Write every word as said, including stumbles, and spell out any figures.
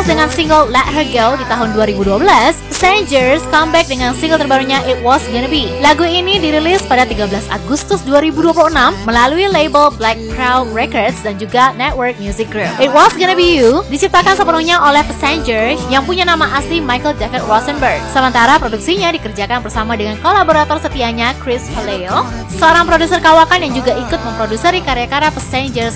Sukses dengan single Let Her Go di tahun dua ribu dua belas, Passengers comeback dengan single terbarunya It Was Gonna Be. Lagu ini dirilis pada tiga belas Agustus dua ribu dua puluh enam melalui label Black Crow Records dan juga Network Music Group. It Was Gonna Be You diciptakan sepenuhnya oleh Passengers yang punya nama asli Michael David Rosenberg. Sementara produksinya dikerjakan bersama dengan kolaborator setianya Chris Vallejo, seorang produser kawakan yang juga ikut memproduseri karya-karya Passengers